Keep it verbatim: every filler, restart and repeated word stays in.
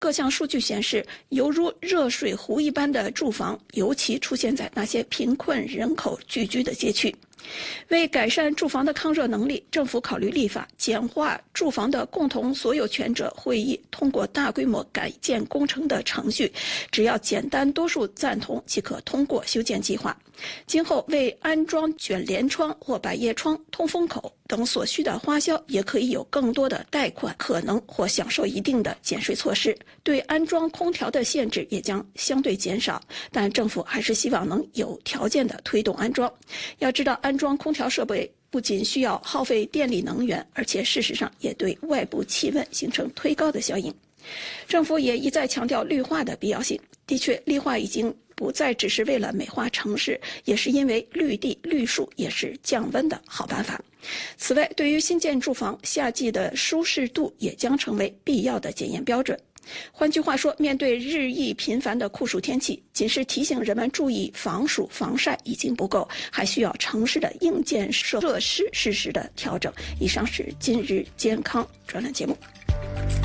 各项数据显示，犹如热水壶一般的住房尤其出现在那些贫困人口聚居的街区。为改善住房的抗热能力，政府考虑立法简化住房的共同所有权者会议通过大规模改建工程的程序，只要简单多数赞同即可通过修建计划。今后为安装卷帘窗或百叶窗、通风口等所需的花销，也可以有更多的贷款可能或享受一定的减税措施。对安装空调的限制也将相对减少，但政府还是希望能有条件的推动安装。要知道，安装空调设备不仅需要耗费电力能源，而且事实上也对外部气温形成推高的效应。政府也一再强调绿化的必要性。的确，绿化已经不再只是为了美化城市，也是因为绿地绿树也是降温的好办法。此外，对于新建住房，夏季的舒适度也将成为必要的检验标准。换句话说，面对日益频繁的酷暑天气，仅是提醒人们注意防暑防晒已经不够，还需要城市的硬件设施适时的调整。以上是今日健康专栏节目。